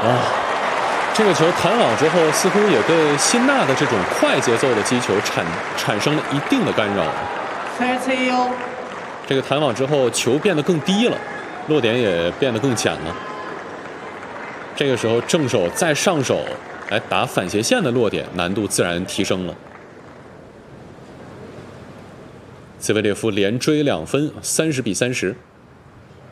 这个球弹网之后，似乎也对辛纳的这种快节奏的击球产生了一定的干扰。这个弹网之后，球变得更低了，落点也变得更浅了。这个时候，正手再上手来打反斜线的落点，难度自然提升了。兹维列夫连追2分，30比30。